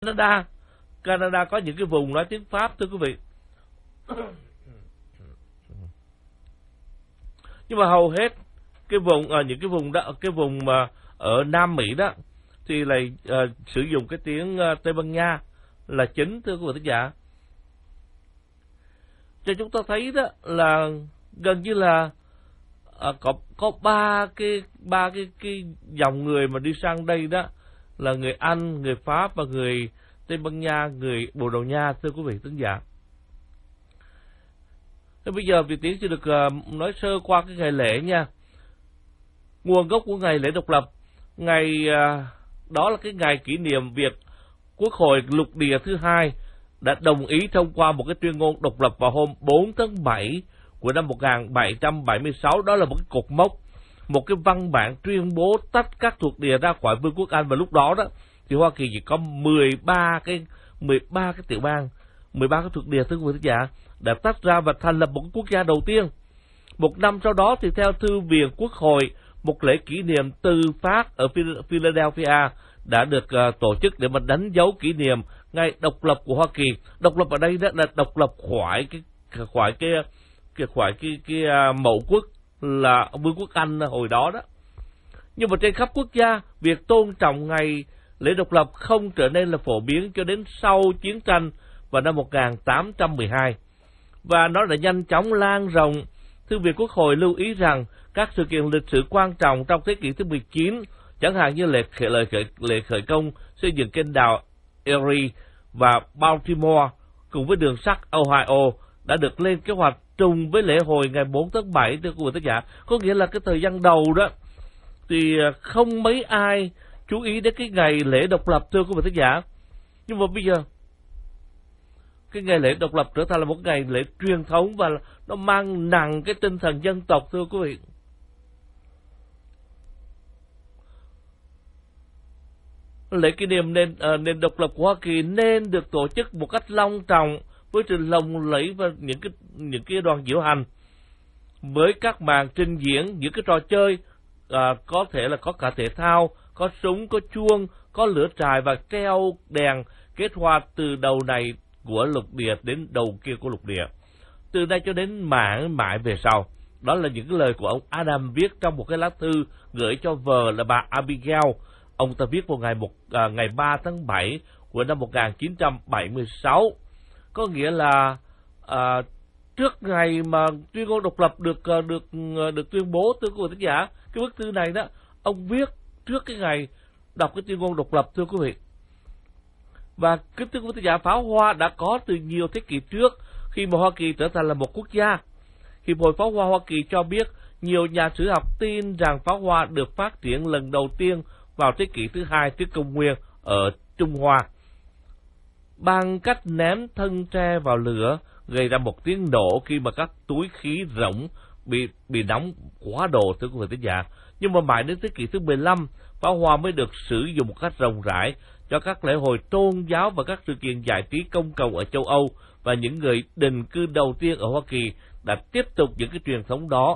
Canada có những cái vùng nói tiếng Pháp, thưa quý vị. Nhưng mà hầu hết cái vùng những cái vùng đó, cái vùng mà ở Nam Mỹ đó thì lại sử dụng cái tiếng Tây Ban Nha là chính, thưa quý vị thính giả. Cho chúng ta thấy đó là gần như là có ba cái dòng người mà đi sang đây đó là người Anh, người Pháp và người Tây Ban Nha, người Bồ Đào Nha, thưa quý vị thính giả. Thế bây giờ Việt Tiến sẽ được nói sơ qua cái ngày lễ nha. Nguồn gốc của ngày lễ độc lập, ngày đó là cái ngày kỷ niệm việc Quốc hội lục địa thứ hai đã đồng ý thông qua một cái tuyên ngôn độc lập vào hôm 4 tháng 7 của năm 1776. Đó là một cái cột mốc, một cái văn bản tuyên bố tách các thuộc địa ra khỏi Vương quốc Anh. Và lúc đó đó thì Hoa Kỳ chỉ có 13 cái tiểu bang, 13 cái thuộc địa, thưa quý vị giả, đã tách ra và thành lập một quốc gia đầu tiên. Một năm sau đó thì theo Thư viện Quốc hội, một lễ kỷ niệm tư pháp ở Philadelphia đã được tổ chức để mà đánh dấu kỷ niệm ngày độc lập của Hoa Kỳ. Độc lập ở đây đó là độc lập khỏi cái mẫu quốc là Vương quốc Anh hồi đó đó. Nhưng mà trên khắp quốc gia, việc tôn trọng ngày lễ độc lập không trở nên là phổ biến cho đến sau chiến tranh vào năm 1812. Và nó đã nhanh chóng lan rộng. Thư viện Quốc hội lưu ý rằng các sự kiện lịch sử quan trọng trong thế kỷ thứ 19, chẳng hạn như lễ khởi công xây dựng kênh đào Erie và Baltimore cùng với đường sắt Ohio đã được lên kế hoạch trùng với lễ hội ngày 4 tháng 7, thưa quý vị thính giả. Có nghĩa là cái thời gian đầu đó thì không mấy ai chú ý đến cái ngày lễ độc lập, thưa quý vị thính giả. Nhưng mà bây giờ cái ngày lễ độc lập trở thành là một ngày lễ truyền thống và nó mang nặng cái tinh thần dân tộc, thưa quý vị. Lễ kỷ niệm nền độc lập của Hoa Kỳ nên được tổ chức một cách long trọng với sự lộng lẫy và những cái đoàn diễu hành với các màn trình diễn, những cái trò chơi có thể là có cả thể thao, có súng, có chuông, có lửa trại và treo đèn kết hoa từ đầu này của lục địa đến đầu kia của lục địa. Từ đây cho đến mãi về sau. Đó là những cái lời của ông Adam viết trong một cái lá thư gửi cho vợ là bà Abigail. Ông ta viết vào ngày 3 tháng 7 của năm 1976. Có nghĩa là trước ngày mà tuyên ngôn độc lập được tuyên bố, thưa quý vị thính giả. Cái bức thư này đó, ông viết trước cái ngày đọc cái tuyên ngôn độc lập, thưa quý vị. Và kính thưa quý vị thính giả, pháo hoa đã có từ nhiều thế kỷ trước khi mà Hoa Kỳ trở thành là một quốc gia. Hiệp hội Pháo hoa Hoa Kỳ cho biết nhiều nhà sử học tin rằng pháo hoa được phát triển lần đầu tiên vào thế kỷ thứ 2 trước công nguyên ở Trung Hoa bằng cách ném thân tre vào lửa, gây ra một tiếng nổ khi mà các túi khí rỗng bị nóng quá độ, thưa quý vị thính giả. Nhưng mà mãi đến thế kỷ thứ 15, pháo hoa mới được sử dụng một cách rộng rãi cho các lễ hội tôn giáo và các sự kiện giải trí công cộng ở châu Âu, và những người định cư đầu tiên ở Hoa Kỳ đã tiếp tục những cái truyền thống đó.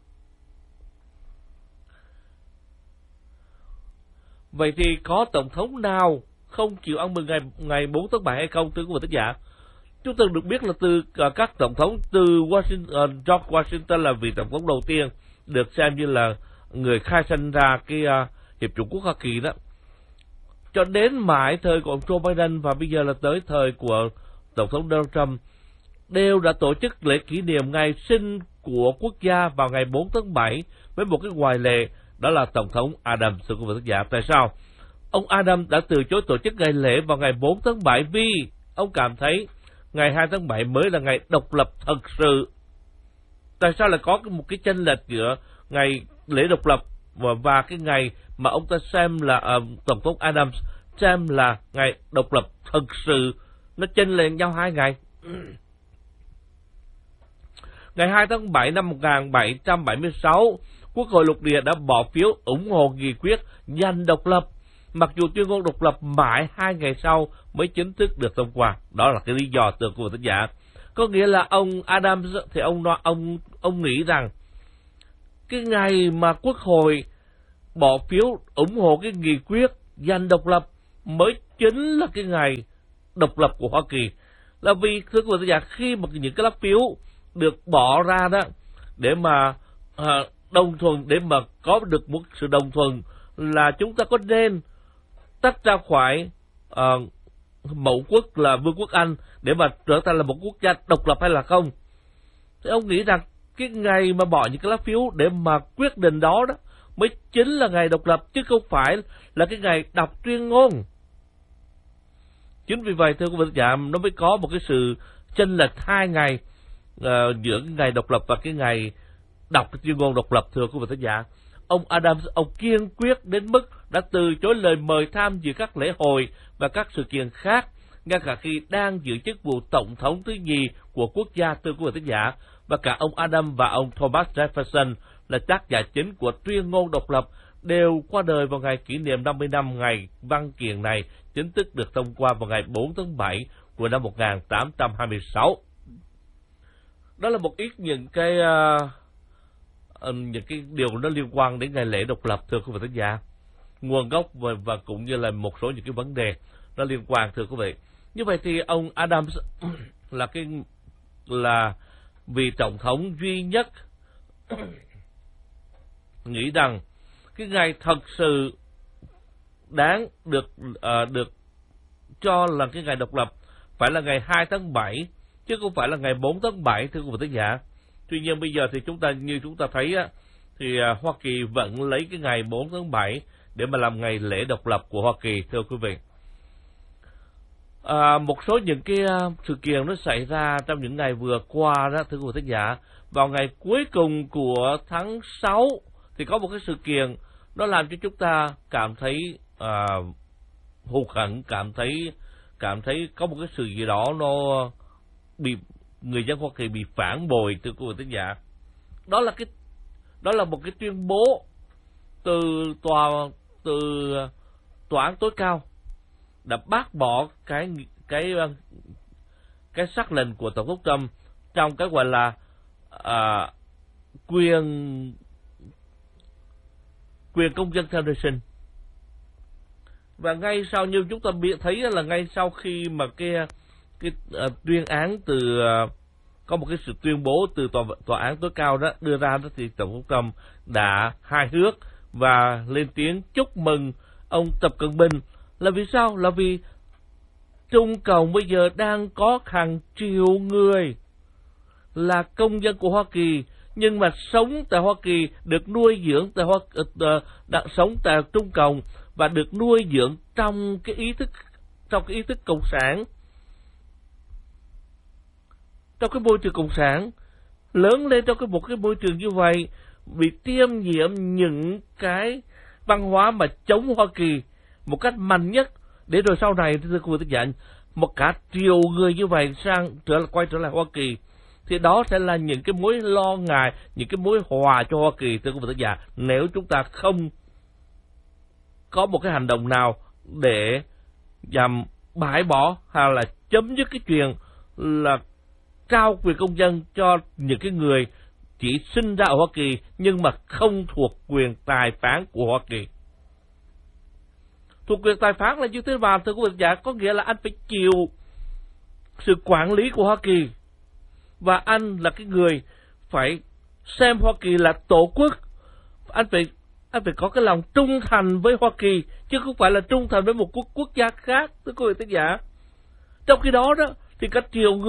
Vậy thì có tổng thống nào không chịu ăn mừng ngày 4 tháng 7 hay không, thưa quý vị thính giả? Chúng ta được biết là từ các tổng thống, từ George Washington là vị tổng thống đầu tiên được xem như là người khai sinh ra cái Hiệp chủng quốc Hoa Kỳ đó, cho đến mãi thời của ông Joe Biden và bây giờ là tới thời của tổng thống Donald Trump, đều đã tổ chức lễ kỷ niệm ngày sinh của quốc gia vào ngày 4 tháng 7 với một cái ngoại lệ, đó là tổng thống Adams, thưa quý vị thính giả. Tại sao ông Adams đã từ chối tổ chức ngày lễ vào ngày 4 tháng 7? Vì ông cảm thấy ngày 2 tháng 7 mới là ngày độc lập thật sự. Tại sao lại có một cái chênh lệch giữa ngày lễ độc lập và cái ngày mà ông ta xem là tổng thống Adams xem là ngày độc lập thật sự? Nó chênh lệch nhau 2 ngày. Ngày 2 tháng 7 năm 1776, Quốc hội lục địa đã bỏ phiếu ủng hộ nghị quyết giành độc lập, mặc dù tuyên ngôn độc lập mãi 2 ngày sau mới chính thức được thông qua. Đó là cái lý do, từ của thính giả. Có nghĩa là ông Adams thì ông nghĩ rằng cái ngày mà Quốc hội bỏ phiếu ủng hộ cái nghị quyết giành độc lập mới chính là cái ngày độc lập của Hoa Kỳ. Là vì thưa quý vị thính giả, khi mà những cái lá phiếu được bỏ ra đó để mà đồng thuận, để mà có được một sự đồng thuận là chúng ta có nên tách ra khỏi mẫu quốc là Vương quốc Anh để mà trở thành là một quốc gia độc lập hay là không, thì ông nghĩ rằng cái ngày mà bỏ những cái lá phiếu để mà quyết định đó đó mới chính là ngày độc lập, chứ không phải là cái ngày đọc tuyên ngôn. Chính vì vậy thưa quý vị thính giả, nó mới có một cái sự chênh lệch 2 ngày giữa cái ngày độc lập và cái ngày đọc cái tuyên ngôn độc lập. Thưa quý vị thính giả, ông Adams, ông kiên quyết đến mức đã từ chối lời mời tham dự các lễ hội và các sự kiện khác, ngay cả khi đang giữ chức vụ tổng thống thứ nhì của quốc gia. Thưa quý vị thính giả, và cả ông Adams và ông Thomas Jefferson là tác giả chính của tuyên ngôn độc lập đều qua đời vào ngày kỷ niệm 50 năm ngày văn kiện này chính thức được thông qua vào ngày 4 tháng 7 của năm 1826. Đó là một ít những cái điều nó liên quan đến ngày lễ độc lập, thưa quý vị thính giả, nguồn gốc và cũng như là một số những cái vấn đề nó liên quan, thưa quý vị. Như vậy thì ông Adams là vị tổng thống duy nhất nghĩ rằng cái ngày thật sự đáng được cho là cái ngày độc lập phải là ngày 2 tháng 7 chứ không phải là ngày 4 tháng 7, thưa quý vị thính giả. Tuy nhiên bây giờ thì chúng ta thấy á, thì Hoa Kỳ vẫn lấy cái ngày 4 tháng 7 để mà làm ngày lễ độc lập của Hoa Kỳ, thưa quý vị. Một số những cái sự kiện nó xảy ra trong những ngày vừa qua đó, thưa quý vị thính giả. Vào ngày cuối cùng của tháng 6 thì có một cái sự kiện nó làm cho chúng ta cảm thấy hụt hẫng, cảm thấy có một cái sự gì đó nó bị người dân Hoa Kỳ bị phản bội, thưa quý vị thính giả. Đó là một cái tuyên bố từ tòa án tối cao đã bác bỏ cái sắc lệnh của tổng thống Trump trong cái gọi là quyền công dân theo nơi sinh. Và ngay sau, như chúng ta thấy là ngay sau khi mà cái tuyên án có một cái sự tuyên bố từ tòa án tối cao đó đưa ra đó, thì tổng thống Trump đã hài hước và lên tiếng chúc mừng ông Tập Cận Bình. Là vì sao? Là vì Trung Cộng bây giờ đang có hàng triệu người là công dân của Hoa Kỳ, nhưng mà sống tại Hoa Kỳ, được nuôi dưỡng sống tại Trung Cộng và được nuôi dưỡng trong cái ý thức cộng sản, trong cái môi trường cộng sản, lớn lên trong một cái môi trường như vậy, bị tiêm nhiễm những cái văn hóa mà chống Hoa Kỳ một cách mạnh nhất, để rồi sau này thưa quý vị thính giả, một cả triệu người như vậy quay trở lại Hoa Kỳ, thì đó sẽ là những cái mối lo ngại, những cái mối họa cho Hoa Kỳ, thưa quý vị thính giả, nếu chúng ta không có một cái hành động nào để nhằm bãi bỏ hay là chấm dứt cái chuyện là trao quyền công dân cho những cái người chỉ sinh ra ở Hoa Kỳ nhưng mà không thuộc quyền tài phán của Hoa Kỳ. Thuộc quyền tài phán là như thế nào, thưa quý vị giả? Có nghĩa là anh phải chịu sự quản lý của Hoa Kỳ, và anh là cái người phải xem Hoa Kỳ là tổ quốc. Anh phải có cái lòng trung thành với Hoa Kỳ, chứ không phải là trung thành với một quốc gia khác, thưa quý vị giả. Trong khi đó thì các triệu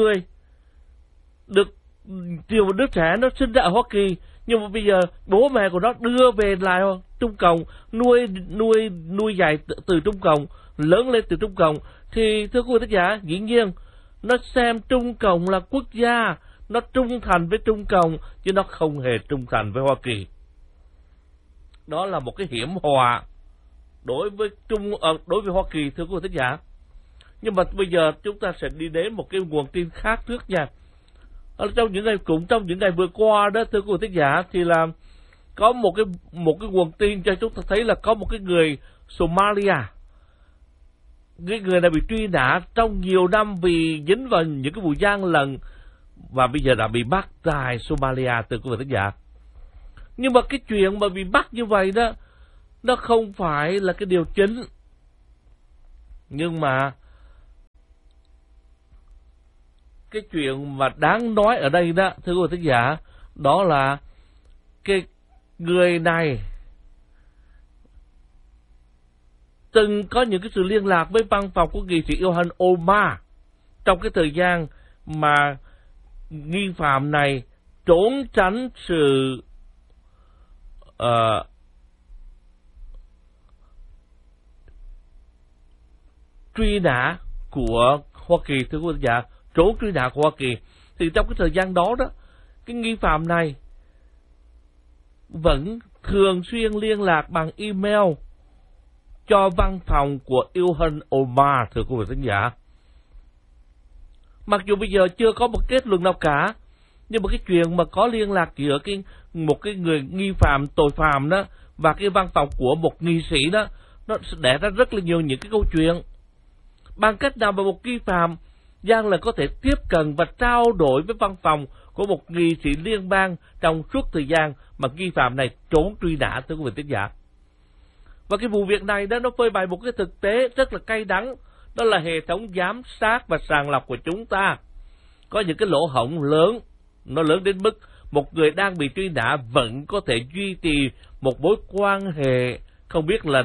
đứa trẻ nó sinh ra ở Hoa Kỳ, nhưng mà bây giờ bố mẹ của nó đưa về lại Trung Cộng, nuôi dạy từ Trung Cộng, lớn lên từ Trung Cộng, thì thưa quý vị giả, dĩ nhiên nó xem Trung Cộng là quốc gia, nó trung thành với Trung Cộng chứ nó không hề trung thành với Hoa Kỳ. Đó là một cái hiểm họa đối với Hoa Kỳ, thưa quý vị giả. Nhưng mà bây giờ chúng ta sẽ đi đến một cái nguồn tin khác trước nha. Trong những ngày vừa qua đó, thưa quý vị giả, thì là có một cái nguồn tin cho chúng ta thấy là có một cái người Somalia, cái người này bị truy nã trong nhiều năm vì dính vào những cái vụ gian lận, và bây giờ đã bị bắt tại Somalia, thưa quý vị giả. Nhưng mà cái chuyện mà bị bắt như vậy đó, nó không phải là cái điều chính. Nhưng mà cái chuyện mà đáng nói ở đây đó, thưa quý vị thính giả, đó là cái người này từng có những cái sự liên lạc với văn phòng của nghị sĩ Ilhan Omar trong cái thời gian mà nghi phạm này trốn tránh sự truy nã của Hoa Kỳ, thưa quý vị giả, trốn truy nã của Hoa Kỳ. Thì trong cái thời gian đó đó, cái nghi phạm này vẫn thường xuyên liên lạc bằng email cho văn phòng của Ilhan Omar, thưa quý vị khán giả. Mặc dù bây giờ chưa có một kết luận nào cả, nhưng mà cái chuyện mà có liên lạc giữa một cái người nghi phạm, tội phạm đó và cái văn phòng của một nghị sĩ đó, nó sẽ đẻ ra rất là nhiều những cái câu chuyện. Bằng cách nào mà một nghi phạm gian lận có thể tiếp cận và trao đổi với văn phòng của một nghị sĩ liên bang trong suốt thời gian mà nghi phạm này trốn truy nã, thưa quý vị khán giả. Và cái vụ việc này đó, nó phơi bày một cái thực tế rất là cay đắng, đó là hệ thống giám sát và sàng lọc của chúng ta có những cái lỗ hổng lớn, nó lớn đến mức một người đang bị truy nã vẫn có thể duy trì một mối quan hệ, không biết là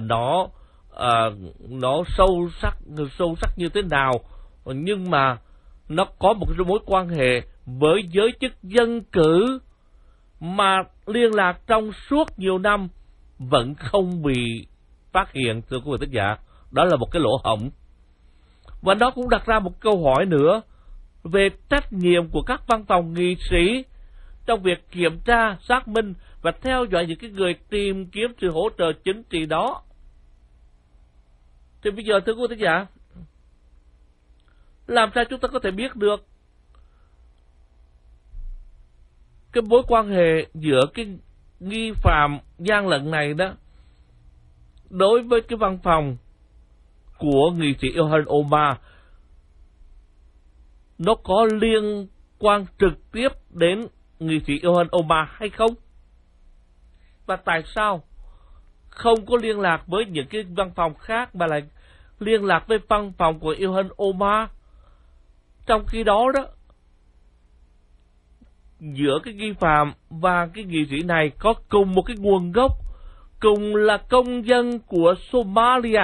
nó sâu sắc như thế nào, nhưng mà nó có một cái mối quan hệ với giới chức dân cử mà liên lạc trong suốt nhiều năm vẫn không bị phát hiện, thưa quý vị thính giả. Đó là một cái lỗ hổng. Và nó cũng đặt ra một câu hỏi nữa về trách nhiệm của các văn phòng nghị sĩ trong việc kiểm tra, xác minh và theo dõi những cái người tìm kiếm sự hỗ trợ chính trị đó. Thì bây giờ, thưa quý vị thính giả, làm sao chúng ta có thể biết được cái mối quan hệ giữa cái nghi phạm gian lận này đó đối với cái văn phòng của nghị sĩ Ilhan Omar, nó có liên quan trực tiếp đến nghị sĩ Ilhan Omar hay không? Và tại sao không có liên lạc với những cái văn phòng khác mà lại liên lạc với văn phòng của Ilhan Omar? Trong khi đó đó, giữa cái nghi phạm và cái nghị sĩ này có cùng một cái nguồn gốc, cùng là công dân của Somalia.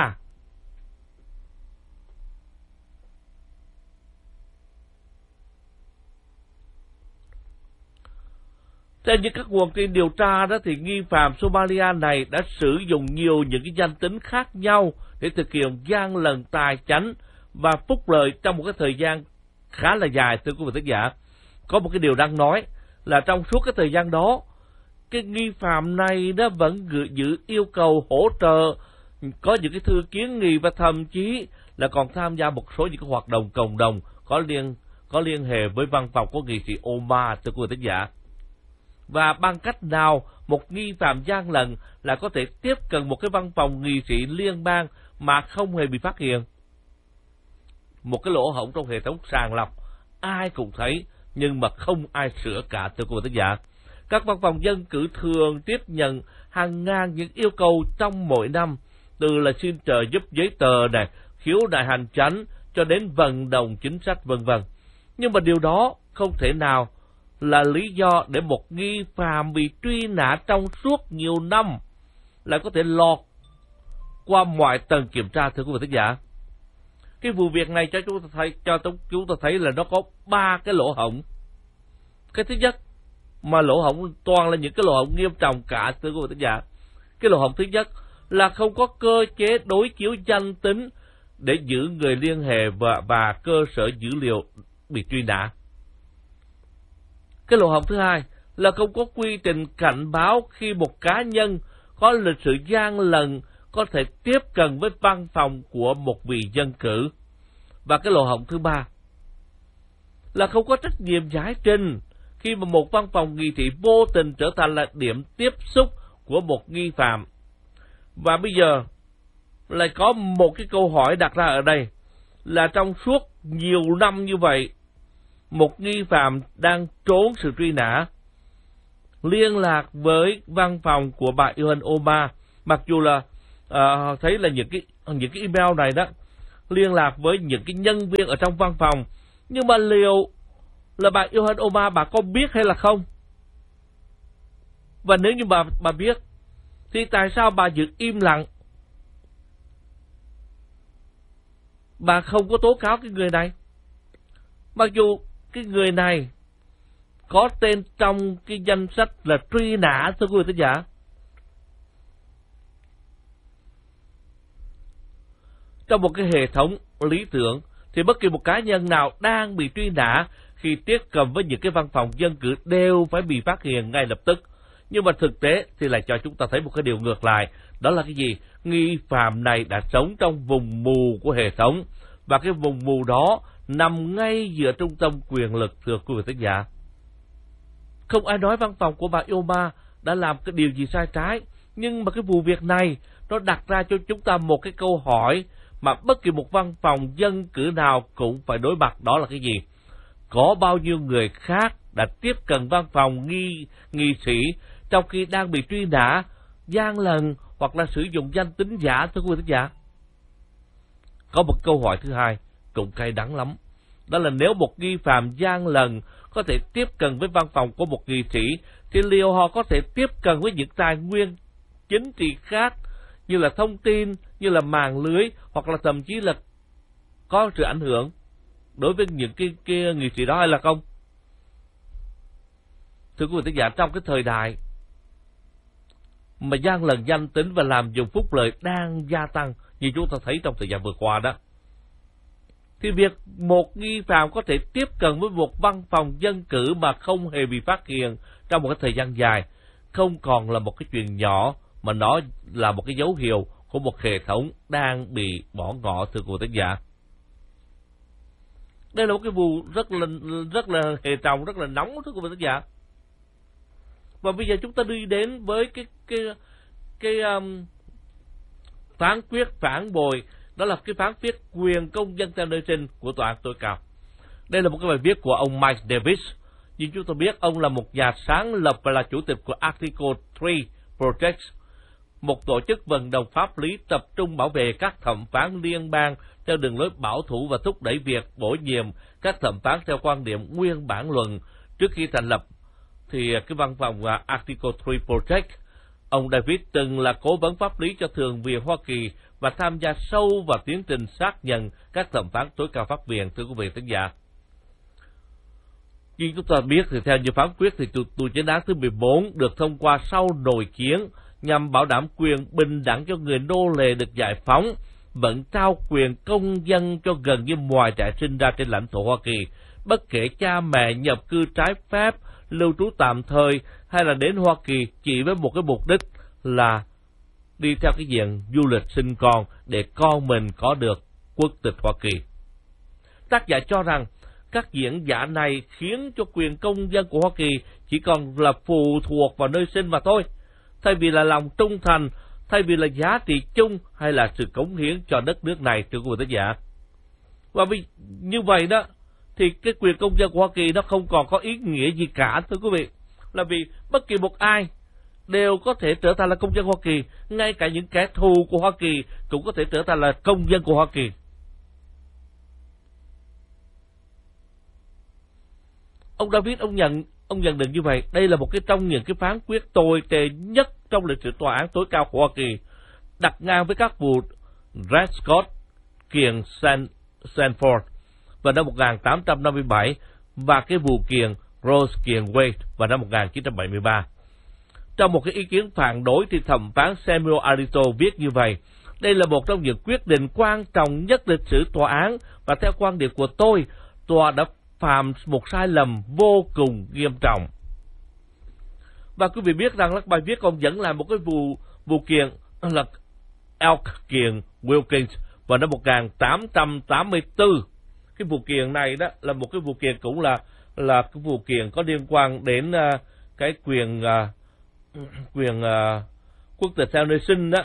Trên những các nguồn tin điều tra đó thì nghi phạm Somalia này đã sử dụng nhiều những cái danh tính khác nhau để thực hiện gian lận tài chánh và phúc lợi trong một cái thời gian khá là dài, thưa quý vị thính giả. Có một cái điều đang nói là trong suốt cái thời gian đó, cái nghi phạm này nó vẫn giữ yêu cầu hỗ trợ, có những cái thư kiến nghị và thậm chí là còn tham gia một số những cái hoạt động cộng đồng có liên hệ với văn phòng của nghị sĩ Omar, thưa quý vị thính giả. Và bằng cách nào một nghi phạm gian lận là có thể tiếp cận một cái văn phòng nghị sĩ liên bang mà không hề bị phát hiện? Một cái lỗ hổng trong hệ thống sàng lọc ai cũng thấy, nhưng mà không ai sửa cả, thưa quý vị thính giả. Các văn phòng dân cử thường tiếp nhận hàng ngàn những yêu cầu trong mỗi năm, từ là xin trợ giúp giấy tờ này, khiếu nại hành chánh cho đến vận động chính sách vân vân. Nhưng mà điều đó không thể nào là lý do để một nghi phạm bị truy nã trong suốt nhiều năm lại có thể lọt qua mọi tầng kiểm tra, thưa quý vị thính giả. Cái vụ việc này cho chúng ta thấy là nó có 3 cái lỗ hổng. Cái thứ nhất, mà lỗ hổng toàn là những cái lỗ hổng nghiêm trọng cả, thưa quý vị thính giả. Cái lỗ hổng thứ nhất là không có cơ chế đối chiếu danh tính để giữ người liên hệ và cơ sở dữ liệu bị truy nã. Cái lỗ hổng thứ hai là không có quy trình cảnh báo khi một cá nhân có lịch sử gian lận có thể tiếp cận với văn phòng của một vị dân cử. Và cái lỗ hổng thứ ba là không có trách nhiệm giải trình khi mà một văn phòng nghị sĩ vô tình trở thành là điểm tiếp xúc của một nghi phạm. Và bây giờ lại có một cái câu hỏi đặt ra ở đây là trong suốt nhiều năm như vậy, một nghi phạm đang trốn sự truy nã liên lạc với văn phòng của bà Ilhan Omar, mặc dù là thấy là những cái email này đó liên lạc với những cái nhân viên ở trong văn phòng. Nhưng mà liệu là bà Ilhan Omar bà có biết hay là không? Và nếu như bà biết thì tại sao bà giữ im lặng? Bà không có tố cáo cái người này. Mặc dù cái người này có tên trong cái danh sách là truy nã, thưa quý vị thính giả. Trong một cái hệ thống lý tưởng thì bất kỳ một cá nhân nào đang bị truy nã khi tiếp cận với những cái văn phòng dân cử đều phải bị phát hiện ngay lập tức. Nhưng mà thực tế thì lại cho chúng ta thấy một cái điều ngược lại. Đó là cái gì? Nghi phạm này đã sống trong vùng mù của hệ thống. Và cái vùng mù đó nằm ngay giữa trung tâm quyền lực, thưa quý vị thính giả. Không ai nói văn phòng của bà Omar đã làm cái điều gì sai trái. Nhưng mà cái vụ việc này nó đặt ra cho chúng ta một cái câu hỏi mà bất kỳ một văn phòng dân cử nào cũng phải đối mặt. Đó là cái gì? Có bao nhiêu người khác đã tiếp cận văn phòng nghị sĩ trong khi đang bị truy nã, gian lận hoặc là sử dụng danh tính giả, thưa quý vị thính giả? Có một câu hỏi thứ hai cũng cay đắng lắm. Đó là nếu một nghi phạm gian lận có thể tiếp cận với văn phòng của một nghị sĩ, thì liệu họ có thể tiếp cận với những tài nguyên chính trị khác như là thông tin, như là mạng lưới, hoặc là thậm chí là có sự ảnh hưởng đối với những cái nghị sĩ đó hay là không? Thưa quý vị thính giả, trong cái thời đại mà gian lận danh tính và làm dùng phúc lợi đang gia tăng như chúng ta thấy trong thời gian vừa qua đó, thì việc một nghi phạm có thể tiếp cận với một văn phòng dân cử mà không hề bị phát hiện trong một cái thời gian dài không còn là một cái chuyện nhỏ, mà nó là một cái dấu hiệu của một hệ thống đang bị bỏ ngỏ, thưa quý vị thính giả. Đây là một cái vụ rất là hệ trọng, rất là nóng, thưa quý vị thính giả. Và bây giờ chúng ta đi đến với cái phán quyết phản bội, đó là cái phán quyết quyền công dân theo nơi sinh của tòa án tối cao. Đây là một cái bài viết của ông Mike Davis. Như chúng ta biết, ông là một nhà sáng lập và là chủ tịch của Article 3 Project, một tổ chức vận động pháp lý tập trung bảo vệ các thẩm phán liên bang theo đường lối bảo thủ và thúc đẩy việc bổ nhiệm các thẩm phán theo quan điểm nguyên bản luận. Trước khi thành lập thì cái văn phòng Article 3 Project, ông David từng là cố vấn pháp lý cho Thượng viện Hoa Kỳ và tham gia sâu vào tiến trình xác nhận các thẩm phán tối cao pháp viện, thưa quý vị thính giả. Như chúng ta biết thì theo như phán quyết thì tù chính án thứ 14 được thông qua sau nội chiến nhằm bảo đảm quyền bình đẳng cho người nô lệ được giải phóng, vẫn trao quyền công dân cho gần như mọi trẻ sinh ra trên lãnh thổ Hoa Kỳ, bất kể cha mẹ nhập cư trái phép, lưu trú tạm thời hay là đến Hoa Kỳ chỉ với một cái mục đích là đi theo cái diện du lịch sinh con để con mình có được quốc tịch Hoa Kỳ. Tác giả cho rằng các diễn giả này khiến cho quyền công dân của Hoa Kỳ chỉ còn là phụ thuộc vào nơi sinh mà thôi, thay vì là lòng trung thành, thay vì là giá trị chung hay là sự cống hiến cho đất nước này, thưa quý vị thính giả. Và vì như vậy đó thì cái quyền công dân của Hoa Kỳ nó không còn có ý nghĩa gì cả, thưa quý vị. Là vì bất kỳ một ai đều có thể trở thành là công dân Hoa Kỳ, ngay cả những kẻ thù của Hoa Kỳ cũng có thể trở thành là công dân của Hoa Kỳ. Ông David ông nhận định như vậy, đây là một cái trong những cái phán quyết tồi tệ nhất trong lịch sử tòa án tối cao của Hoa Kỳ, đặt ngang với các vụ Dred Scott kiện Sanford vào năm 1857 và cái vụ kiện Rose kiện Wade vào năm 1973. Trong một cái ý kiến phản đối thì thẩm phán Samuel Alito viết như vậy: đây là một trong những quyết định quan trọng nhất lịch sử tòa án, và theo quan điểm của tôi, tòa đã phạm một sai lầm vô cùng nghiêm trọng. Và quý vị biết rằng bài viết còn dẫn lại một cái vụ kiện là Elk kiện Wilkins vào năm 1884. Cái vụ kiện này đó là một cái vụ kiện cũng là cái vụ kiện có liên quan đến cái quyền quốc tịch theo nơi sinh đó.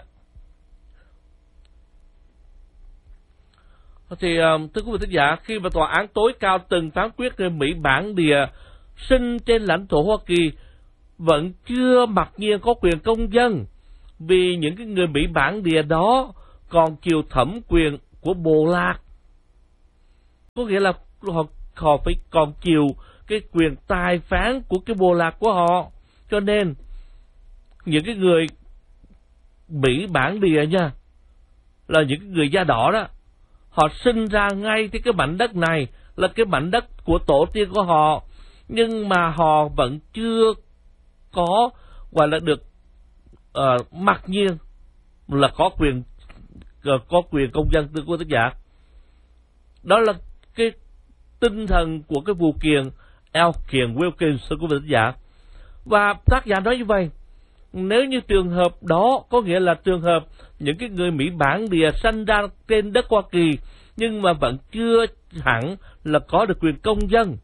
Thì thưa quý vị thính giả, khi mà tòa án tối cao từng phán quyết người Mỹ bản địa sinh trên lãnh thổ Hoa Kỳ vẫn chưa mặc nhiên có quyền công dân, vì những cái người Mỹ bản địa đó còn chịu thẩm quyền của bộ lạc. Có nghĩa là họ phải còn chịu cái quyền tài phán của cái bộ lạc của họ. Cho nên những cái người Mỹ bản địa nha, là những cái người da đỏ đó, họ sinh ra ngay trên cái mảnh đất này, là cái mảnh đất của tổ tiên của họ, nhưng mà họ vẫn chưa có gọi là được mặc nhiên là có quyền công dân, thưa quý thính giả. Đó là cái tinh thần của cái vụ kiện Elkin Wilkins, thưa quý thính giả. Và tác giả nói như vậy, nếu như trường hợp đó, có nghĩa là trường hợp những cái người Mỹ bản địa sanh ra trên đất Hoa Kỳ nhưng mà vẫn chưa hẳn là có được quyền công dân,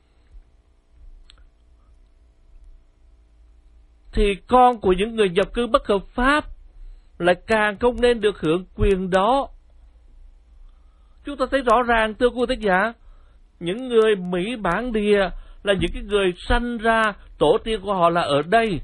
thì con của những người nhập cư bất hợp pháp lại càng không nên được hưởng quyền đó. Chúng ta thấy rõ ràng, thưa quý thính giả, những người Mỹ bản địa là những cái người sanh ra, tổ tiên của họ là ở đây.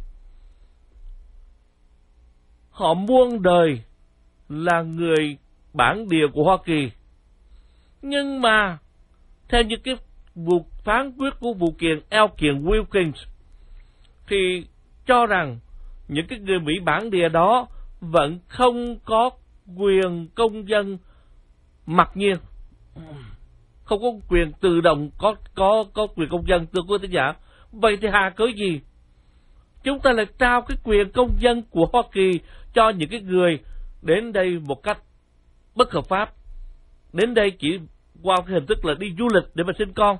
Họ muôn đời là người bản địa của Hoa Kỳ. Nhưng mà theo những cái vụ phán quyết của vụ kiện Elkin Wilkins thì cho rằng những cái người Mỹ bản địa đó vẫn không có quyền công dân mặc nhiên, không có quyền tự động có quyền công dân, thưa quý thính giả. Vậy thì hà cớ gì chúng ta lại trao cái quyền công dân của Hoa Kỳ cho những cái người đến đây một cách bất hợp pháp, đến đây chỉ qua cái hình thức là đi du lịch để mà sinh con,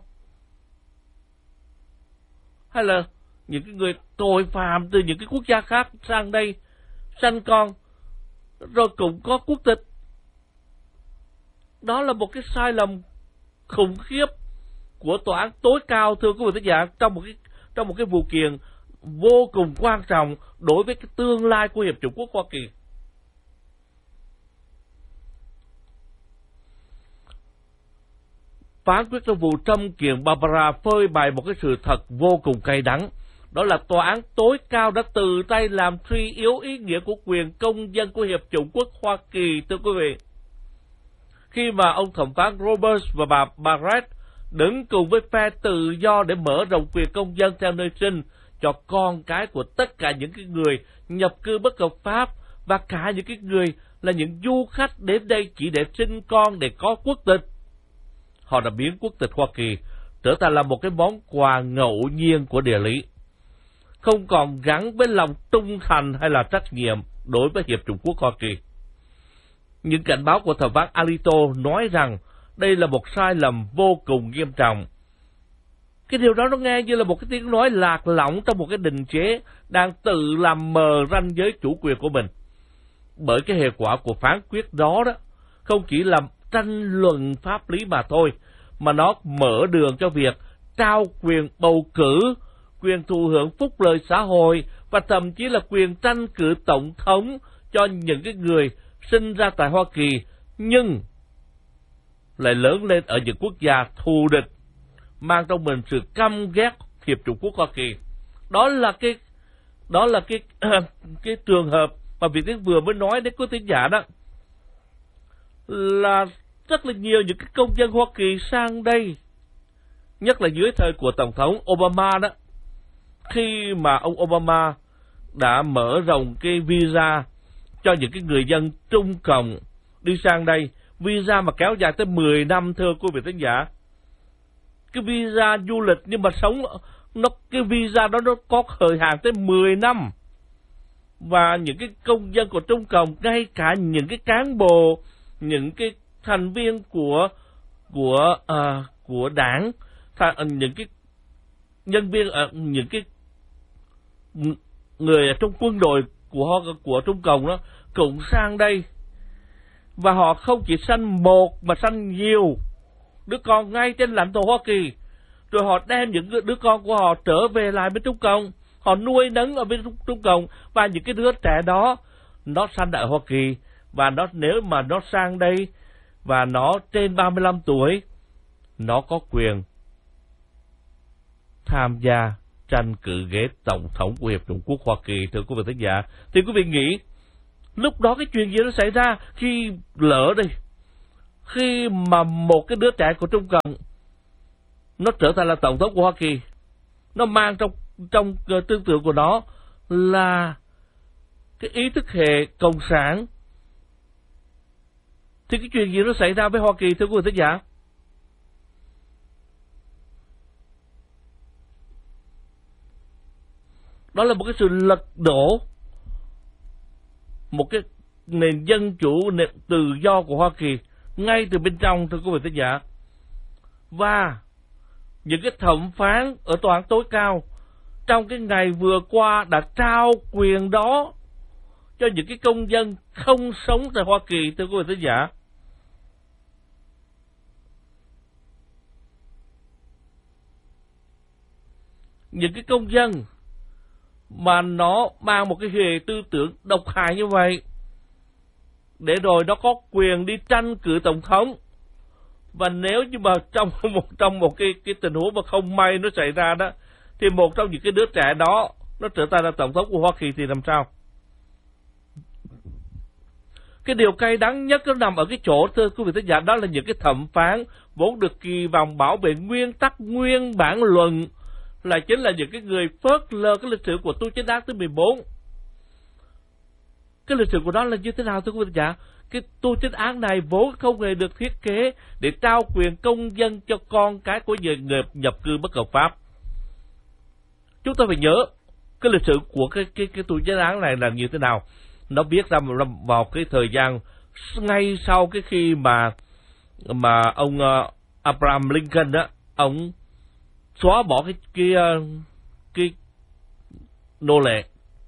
hay là những cái người tội phạm từ những cái quốc gia khác sang đây sanh con rồi cũng có quốc tịch. Đó là một cái sai lầm khủng khiếp của tòa án tối cao, thưa quý vị thính giả, trong một cái vụ kiện vô cùng quan trọng đối với cái tương lai của Hiệp chủng quốc Hoa Kỳ. Phán quyết trong vụ Trump kiện Barbara phơi bày một cái sự thật vô cùng cay đắng. Đó là tòa án tối cao đã tự tay làm suy yếu ý nghĩa của quyền công dân của Hiệp chủng quốc Hoa Kỳ, thưa quý vị. Khi mà ông thẩm phán Roberts và bà Barrett đứng cùng với phe tự do để mở rộng quyền công dân theo nơi sinh cho con cái của tất cả những cái người nhập cư bất hợp pháp và cả những cái người là những du khách đến đây chỉ để sinh con, để có quốc tịch. Họ đã biến quốc tịch Hoa Kỳ trở thành là một cái món quà ngẫu nhiên của địa lý, không còn gắn với lòng trung thành hay là trách nhiệm đối với Hiệp chủng quốc Hoa Kỳ. Những cảnh báo của thẩm phán Alito nói rằng đây là một sai lầm vô cùng nghiêm trọng. Cái điều đó nó nghe như là một cái tiếng nói lạc lõng trong một cái đình chế đang tự làm mờ ranh giới chủ quyền của mình. Bởi cái hệ quả của phán quyết đó không chỉ là tranh luận pháp lý mà thôi, mà nó mở đường cho việc trao quyền bầu cử, quyền thụ hưởng phúc lợi xã hội và thậm chí là quyền tranh cử tổng thống cho những cái người sinh ra tại Hoa Kỳ nhưng lại lớn lên ở những quốc gia thù địch, mang trong mình sự căm ghét Hiệp chủng quốc Hoa Kỳ. Đó là cái trường hợp mà Việt Tiến vừa mới nói đến quý thính giả đó, là rất là nhiều những cái công dân Hoa Kỳ sang đây, nhất là dưới thời của Tổng thống Obama đó. Khi mà ông Obama đã mở rộng cái visa cho những cái người dân Trung Cộng đi sang đây, visa mà kéo dài tới 10 năm, thưa quý vị khán giả. Cái visa du lịch nhưng mà sống cái visa đó nó có thời hạn tới 10 năm. Và những cái công dân của Trung Cộng, ngay cả những cái cán bộ, những cái thành viên của đảng, những cái nhân viên, những cái người ở trong quân đội của Trung Cộng đó cũng sang đây. Và họ không chỉ sanh một mà sanh nhiều đứa con ngay trên lãnh thổ Hoa Kỳ, rồi họ đem những đứa con của họ trở về lại bên Trung Cộng, họ nuôi nấng ở bên Trung Cộng. Và những cái đứa trẻ đó nó sanh ở Hoa Kỳ, và nếu mà nó sang đây và nó trên 35 tuổi, nó có quyền tham gia tranh cử ghế tổng thống của Hiệp chủng quốc Hoa Kỳ, thưa quý vị khán giả. Thì quý vị nghĩ lúc đó cái chuyện gì nó xảy ra khi lỡ đây khi mà một cái đứa trẻ của Trung Cộng nó trở thành là tổng thống của Hoa Kỳ, nó mang trong tư tưởng của nó là cái ý thức hệ cộng sản, thì cái chuyện gì nó xảy ra với Hoa Kỳ, thưa quý vị thính giả? Đó là một cái sự lật đổ một cái nền dân chủ, nền tự do của Hoa Kỳ ngay từ bên trong, thưa quý vị thính giả. Và những cái thẩm phán ở tòa án tối cao trong cái ngày vừa qua đã trao quyền đó cho những cái công dân không sống tại Hoa Kỳ, thưa quý vị thính giả. Những cái công dân mà nó mang một cái hệ tư tưởng độc hại như vậy, để rồi nó có quyền đi tranh cử tổng thống. Và nếu như mà trong một cái tình huống mà không may nó xảy ra đó, thì một trong những cái đứa trẻ đó nó trở thành là tổng thống của Hoa Kỳ thì làm sao? Cái điều cay đắng nhất nó nằm ở cái chỗ, thưa quý vị thính giả, đó là những cái thẩm phán vốn được kỳ vọng bảo vệ nguyên tắc, nguyên bản luận, là chính là những cái người phớt lờ cái lịch sử của tu chính án thứ 14. Cái lịch sử của nó là như thế nào, thưa quý vị thính giả? Cái tu chính án này vốn không hề được thiết kế để trao quyền công dân cho con cái của người nhập cư bất hợp pháp. Chúng ta phải nhớ cái lịch sử của cái tu chính án này là như thế nào. Nó viết ra vào cái thời gian ngay sau cái khi mà ông Abraham Lincoln đó, ông xóa bỏ cái nô lệ,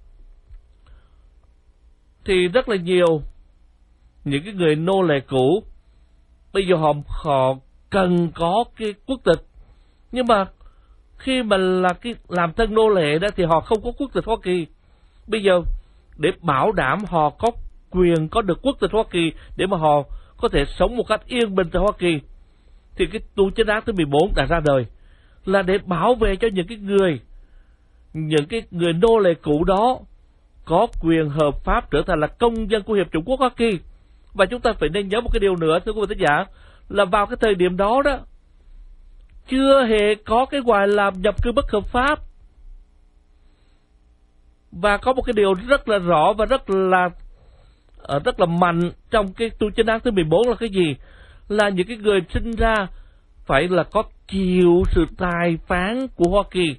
thì rất là nhiều những cái người nô lệ cũ bây giờ họ cần có cái quốc tịch, nhưng mà khi mà là cái làm thân nô lệ đó thì họ không có quốc tịch Hoa Kỳ. Bây giờ để bảo đảm họ có quyền có được quốc tịch Hoa Kỳ để mà họ có thể sống một cách yên bình tại Hoa Kỳ, thì cái tu chính án thứ 14 đã ra đời, là để bảo vệ cho những cái người nô lệ cũ đó có quyền hợp pháp trở thành là công dân của Hiệp chủng quốc Hoa Kỳ. Và chúng ta phải nên nhớ một cái điều nữa, thưa quý vị thính giả, là vào cái thời điểm đó đó, chưa hề có cái gọi là nhập cư bất hợp pháp. Và có một cái điều rất là rõ và rất là mạnh trong cái tu chính án thứ 14 là cái gì? Là những cái người sinh ra phải là có chịu sự tài phán của Hoa Kỳ.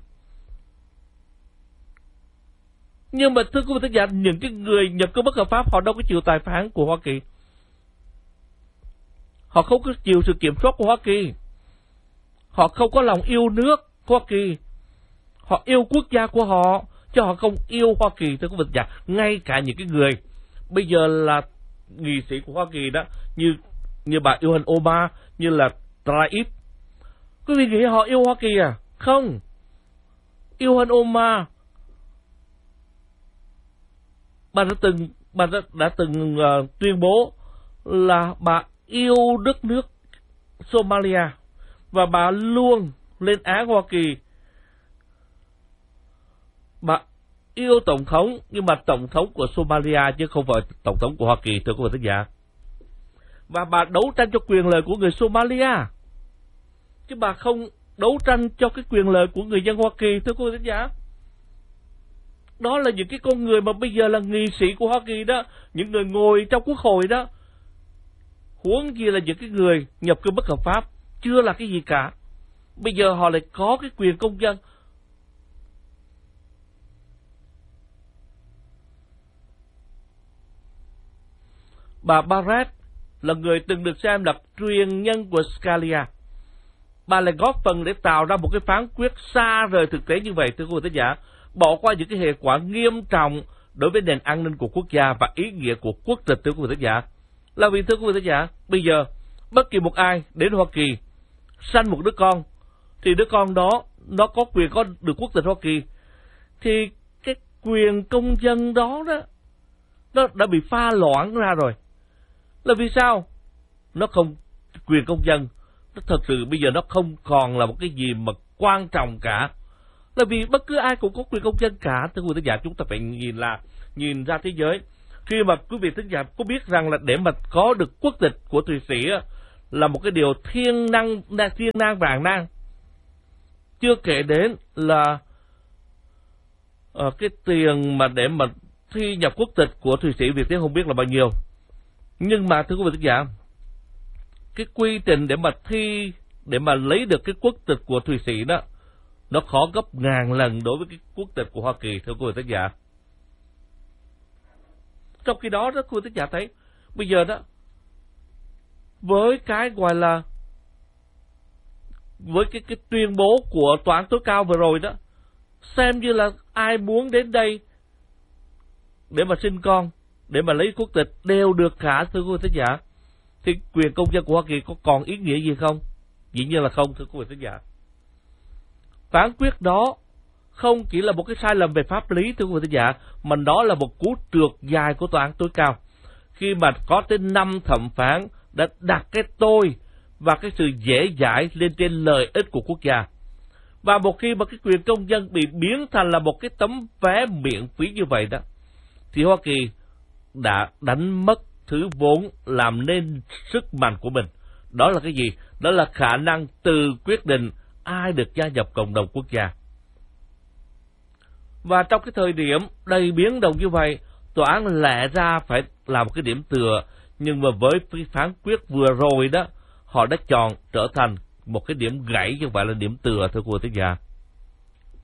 Nhưng mà thưa quý vị thính giả, những cái người nhập cư bất hợp pháp họ đâu có chịu tài phán của Hoa Kỳ. Họ không có chịu sự kiểm soát của Hoa Kỳ. Họ không có lòng yêu nước Hoa Kỳ. Họ yêu quốc gia của họ, chứ họ không yêu Hoa Kỳ, thưa quý vị thính giả. Ngay cả những cái người bây giờ là nghị sĩ của Hoa Kỳ đó, như bà Ilhan Omar, như là Tlaib, quý vị nghĩ họ yêu Hoa Kỳ à? Không. Ilhan Omar, bà đã từng tuyên bố là bà yêu đất nước Somalia, và bà luôn lên án Hoa Kỳ. Bà yêu tổng thống, nhưng mà tổng thống của Somalia chứ không phải tổng thống của Hoa Kỳ, thưa quý vị thính giả. Và bà đấu tranh cho quyền lợi của người Somalia, chứ bà không đấu tranh cho cái quyền lợi của người dân Hoa Kỳ, thưa quý vị thính giả. Đó là những cái con người mà bây giờ là nghị sĩ của Hoa Kỳ đó, những người ngồi trong quốc hội đó, huống gì là những cái người nhập cư bất hợp pháp, chưa là cái gì cả. Bây giờ họ lại có cái quyền công dân. Bà Barrett là người từng được xem là truyền nhân của Scalia. Bà lại góp phần để tạo ra một cái phán quyết xa rời thực tế như vậy, thưa quý vị thính giả, bỏ qua những cái hệ quả nghiêm trọng đối với nền an ninh của quốc gia và ý nghĩa của quốc tịch, thưa quý vị thính giả. Là vì, thưa quý vị thính giả, bây giờ bất kỳ một ai đến Hoa Kỳ sanh một đứa con, thì đứa con đó nó có quyền có được quốc tịch Hoa Kỳ, thì cái quyền công dân đó nó đã bị pha loãng ra rồi. Là vì sao? Nó không, quyền công dân nó thật sự bây giờ nó không còn là một cái gì mà quan trọng cả. Là vì bất cứ ai cũng có quyền công dân cả, thưa quý vị thính giả. Chúng ta phải nhìn ra thế giới. Khi mà quý vị thính giả có biết rằng là để mà có được quốc tịch của Thụy Sĩ là một cái điều thiên nan vạn nan. Chưa kể đến là cái tiền mà để mà thi nhập quốc tịch của Thụy Sĩ, Việt Tiến không biết là bao nhiêu. Nhưng mà thưa quý vị khán giả, cái quy trình để mà thi, để mà lấy được cái quốc tịch của Thụy Sĩ đó, nó khó gấp ngàn lần đối với cái quốc tịch của Hoa Kỳ, thưa quý vị khán giả. Trong khi đó, quý vị khán giả thấy, bây giờ đó, với cái gọi là, với cái tuyên bố của Tòa án tối cao vừa rồi đó, xem như là ai muốn đến đây để mà sinh con, để mà lấy quốc tịch đều được cả, thưa quý vị khán giả. Thì quyền công dân của Hoa Kỳ có còn ý nghĩa gì không? Dĩ nhiên là không, thưa quý vị khán giả. Phán quyết đó không chỉ là một cái sai lầm về pháp lý, thưa quý vị khán giả, mà đó là một cú trượt dài của Tòa án tối cao, khi mà có tới 5 thẩm phán đã đặt cái tôi và cái sự dễ dãi lên trên lợi ích của quốc gia. Và một khi mà cái quyền công dân bị biến thành là một cái tấm vé miễn phí như vậy đó, thì Hoa Kỳ đã đánh mất thứ vốn làm nên sức mạnh của mình. Đó là cái gì? Đó là khả năng tự quyết định ai được gia nhập cộng đồng quốc gia. Và trong cái thời điểm đầy biến động như vậy, tòa án lẽ ra phải là một cái điểm tựa, nhưng mà với cái phán quyết vừa rồi đó, họ đã chọn trở thành một cái điểm gãy, chứ không phải là điểm tựa, thưa quý vị khán giả.